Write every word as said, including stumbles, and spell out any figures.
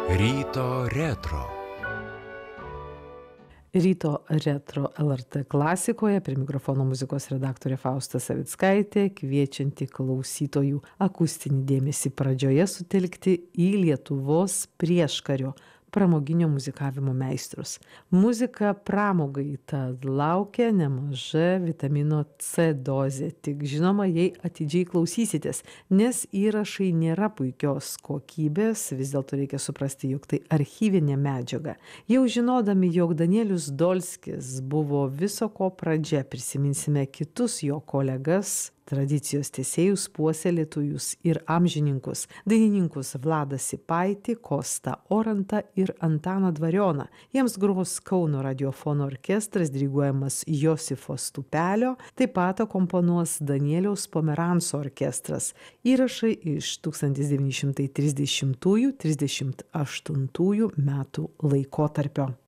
Ryto retro. Ryto retro L R T klasikoje prie mikrofono muzikos redaktorė Fausta Savickaitė, kviečianti klausytojų akustinį dėmesį pradžioje sutelkti į Lietuvos prieškario pramoginio muzikavimo meistrus. Muzika pramogai, tad laukia nemaža vitamino C dozė, tik žinoma, jei atidžiai klausysitės, nes įrašai nėra puikios kokybės, vis dėlto reikia suprasti, jog tai archyvinė medžiaga. Jau žinodami, jog Danielius Dolskis buvo viso ko pradžia, prisiminsime kitus jo kolegas, tradicijos tęsėjus, puoselėtojus ir amžininkus, dainininkus Vladą Sipaitį, Kostą Orantą ir Antaną Dvarioną. Jiems gros Kauno radiofono orkestras diriguojamas Josifo Stupelio, taip pat akomponuos Danieliaus Pomeranco orkestras. Įrašai iš tūkstantis devyni šimtai trisdešimtųjų - trisdešimt aštuntųjų metų laikotarpio.